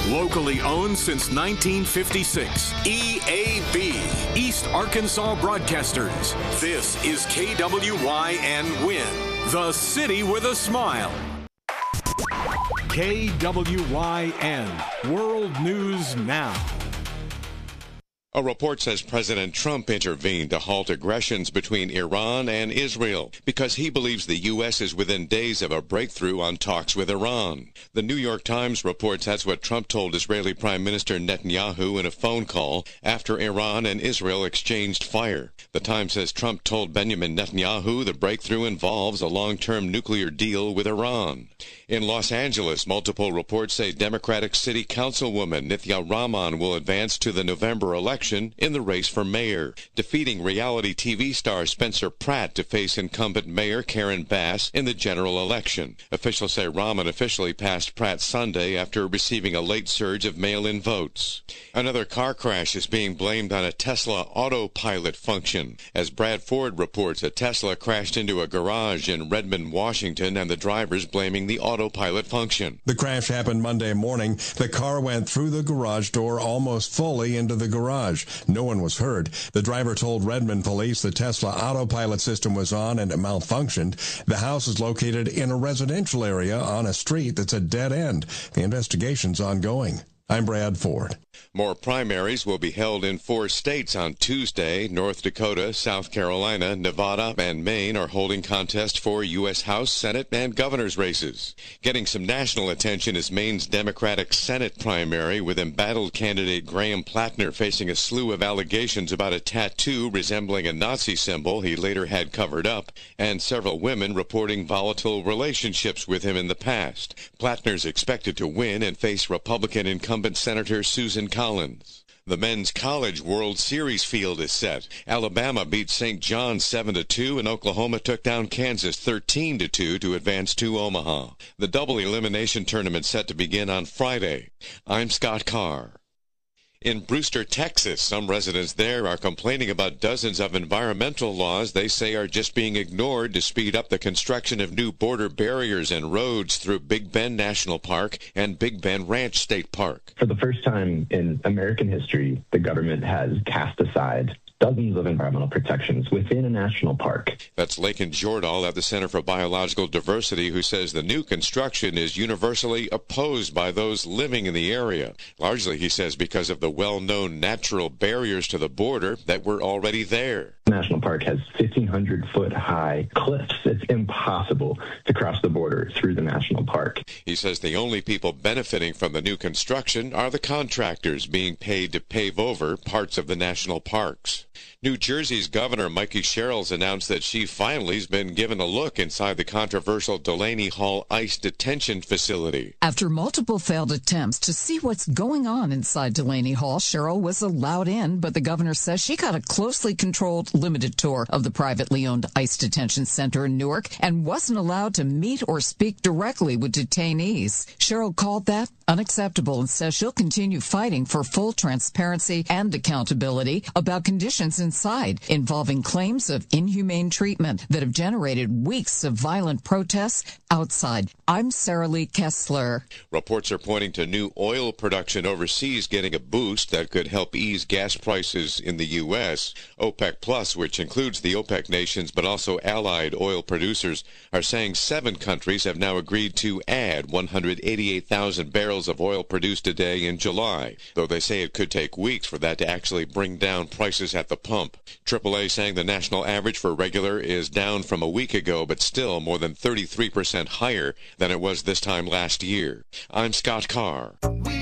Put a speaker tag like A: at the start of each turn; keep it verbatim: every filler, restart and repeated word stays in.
A: Locally owned since nineteen fifty-six. E A B, East Arkansas Broadcasters. This is K W Y N Win, the city with a smile. K W Y N, World News Now.
B: A report says President Trump intervened to halt aggressions between Iran and Israel because he believes the U S is within days of a breakthrough on talks with Iran. The New York Times reports that's what Trump told Israeli Prime Minister Netanyahu in a phone call after Iran and Israel exchanged fire. The Times says Trump told Benjamin Netanyahu the breakthrough involves a long-term nuclear deal with Iran. In Los Angeles, multiple reports say Democratic City Councilwoman Nithya Raman will advance to the November election in the race for mayor, defeating reality T V star Spencer Pratt to face incumbent Mayor Karen Bass in the general election. Officials say Raman officially passed Pratt Sunday after receiving a late surge of mail-in votes. Another car crash is being blamed on a Tesla autopilot function. As Brad Ford reports, a Tesla crashed into a garage in Redmond, Washington, and the drivers blaming the autopilot function.
C: The crash happened Monday morning. The car went through the garage door almost fully into the garage. No one was hurt. The driver told Redmond police the Tesla autopilot system was on and it malfunctioned. The house is located in a residential area on a street that's a dead end. The investigation's ongoing. I'm Brad Ford.
B: More primaries will be held in four states on Tuesday. North Dakota, South Carolina, Nevada, and Maine are holding contests for U S House, Senate, and governor's races. Getting some national attention is Maine's Democratic Senate primary, with embattled candidate Graham Plattner facing a slew of allegations about a tattoo resembling a Nazi symbol he later had covered up, and several women reporting volatile relationships with him in the past. Plattner's expected to win and face Republican incumbent Senator Susan Collins. The Men's College World Series field is set. Alabama beat Saint John's seven to two, and Oklahoma took down Kansas thirteen to two to advance to Omaha. The double elimination tournament set to begin on Friday. I'm Scott Carr. In Brewster, Texas, some residents there are complaining about dozens of environmental laws they say are just being ignored to speed up the construction of new border barriers and roads through Big Bend National Park and Big Bend Ranch State Park.
D: For the first time in American history, the government has cast aside dozens of environmental protections within a national park.
B: That's Lakin Jordahl at the Center for Biological Diversity, who says the new construction is universally opposed by those living in the area. Largely, he says, because of the well-known natural barriers to the border that were already there.
D: The national park has fifteen hundred foot high cliffs. It's impossible to cross the border through the national park.
B: He says the only people benefiting from the new construction are the contractors being paid to pave over parts of the national parks. New Jersey's Governor Mikey Sherrills announced that she finally has been given a look inside the controversial Delaney Hall ICE detention facility.
E: After multiple failed attempts to see what's going on inside Delaney Hall, Sherrill was allowed in, but the governor says she got a closely controlled, limited tour of the privately owned ICE detention center in Newark and wasn't allowed to meet or speak directly with detainees. Sherrill called that unacceptable and says she'll continue fighting for full transparency and accountability about conditions inside, involving claims of inhumane treatment that have generated weeks of violent protests outside. I'm Sarah Lee Kessler.
B: Reports are pointing to new oil production overseas getting a boost that could help ease gas prices in the U S. OPEC Plus, which includes the OPEC nations but also allied oil producers, are saying seven countries have now agreed to add one hundred eighty-eight thousand barrels of oil produced a day in July, though they say it could take weeks for that to actually bring down prices at the pump. triple A saying the national average for regular is down from a week ago, but still more than thirty-three percent higher than it was this time last year. I'm Scott Carr.